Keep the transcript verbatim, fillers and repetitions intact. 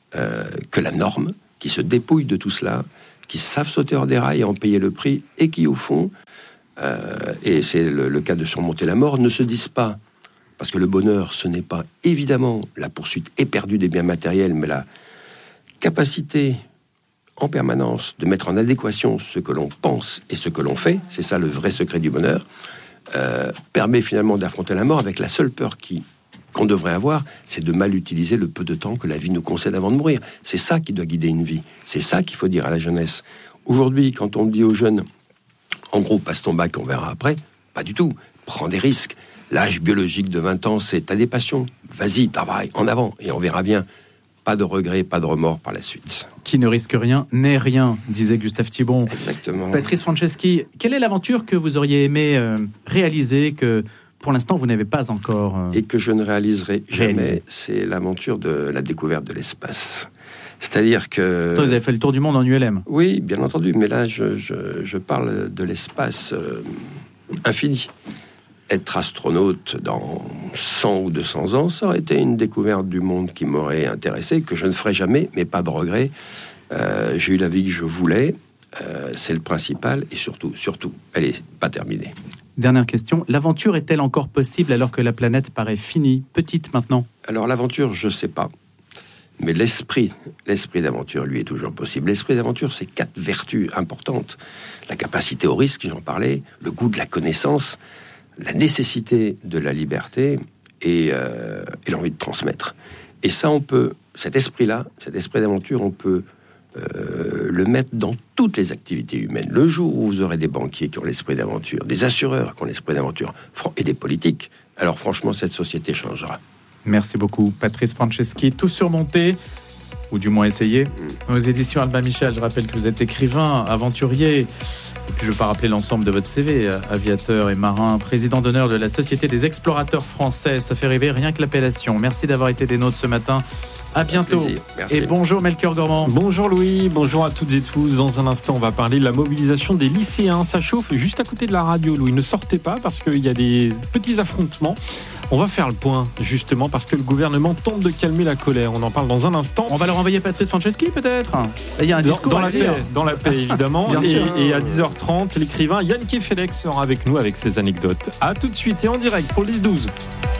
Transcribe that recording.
euh, que la norme, qui se dépouillent de tout cela, qui savent sauter hors des rails et en payer le prix, et qui, au fond, euh, et c'est le, le cas de surmonter la mort, ne se disent pas, parce que le bonheur, ce n'est pas évidemment la poursuite éperdue des biens matériels, mais la capacité en permanence de mettre en adéquation ce que l'on pense et ce que l'on fait, c'est ça le vrai secret du bonheur, euh, permet finalement d'affronter la mort avec la seule peur qui, qu'on devrait avoir, c'est de mal utiliser le peu de temps que la vie nous concède avant de mourir. C'est ça qui doit guider une vie. C'est ça qu'il faut dire à la jeunesse. Aujourd'hui, quand on dit aux jeunes, en gros, passe ton bac, on verra après, pas du tout. Prends des risques. L'âge biologique de vingt ans, c'est t'as des passions. Vas-y, travaille, en avant, et on verra bien. Pas de regrets, pas de remords par la suite. Qui ne risque rien n'est rien, disait Gustave Thibon. Exactement. Patrice Franceschi, quelle est l'aventure que vous auriez aimé euh, réaliser, que pour l'instant vous n'avez pas encore euh, et que je ne réaliserai jamais, réalisé. C'est l'aventure de la découverte de l'espace. C'est-à-dire que... Toi, vous avez fait le tour du monde en U L M. Oui, bien entendu, mais là, je, je, je parle de l'espace euh, infini. Être astronaute dans cent ou deux cents ans, ça aurait été une découverte du monde qui m'aurait intéressé, que je ne ferai jamais, mais pas de regret. Euh, j'ai eu la vie que je voulais, euh, c'est le principal, et surtout, surtout, elle n'est pas terminée. Dernière question, l'aventure est-elle encore possible alors que la planète paraît finie, petite maintenant ? Alors l'aventure, je ne sais pas. Mais l'esprit, l'esprit d'aventure, lui, est toujours possible. L'esprit d'aventure, c'est quatre vertus importantes. La capacité au risque, j'en parlais, le goût de la connaissance, la nécessité de la liberté et, euh, et l'envie de transmettre. Et ça, on peut, cet esprit-là, cet esprit d'aventure, on peut euh, le mettre dans toutes les activités humaines. Le jour où vous aurez des banquiers qui ont l'esprit d'aventure, des assureurs qui ont l'esprit d'aventure, et des politiques, alors franchement, cette société changera. Merci beaucoup, Patrice Franceschi. Tout surmonté, ou du moins essayé, aux éditions Albin Michel. Je rappelle que vous êtes écrivain, aventurier. Et puis je ne vais pas rappeler l'ensemble de votre C V, aviateur et marin, président d'honneur de la Société des explorateurs français. Ça fait rêver rien que l'appellation. Merci d'avoir été des nôtres ce matin. À bientôt. Et bonjour Melchior Gormand. Bonjour Louis, bonjour à toutes et tous. Dans un instant, on va parler de la mobilisation des lycéens. Ça chauffe juste à côté de la radio, Louis. Ne sortez pas parce qu'il y a des petits affrontements. On va faire le point, justement, parce que le gouvernement tente de calmer la colère. On en parle dans un instant. On va leur envoyer Patrice Franceschi, peut-être ? Il y a un discours dans, dans à la dire. paix, dans la paix, évidemment. Bien et, sûr. et à dix heures trente, l'écrivain Yann Kefelec sera avec nous avec ses anecdotes. À tout de suite et en direct pour l'I S douze.